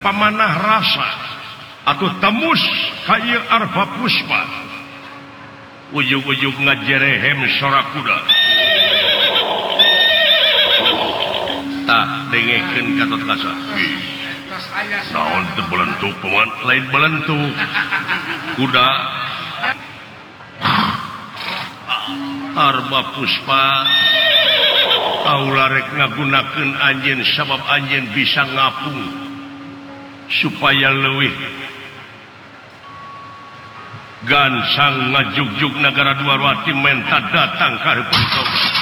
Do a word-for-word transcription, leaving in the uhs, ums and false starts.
pamanah rasa atau temus kaya arba puspa ujug-ujug ngajerehem sora kuda tak dengekeun Gatot Kaca naon teu belentuk paman lain belentuk kuda arba puspa kaula rek ngagunakeun anjeun sabab anjeun bisa ngapung supaya leuwih gansang ngajugjug nagara Dwarwati menta datang ka hareupeun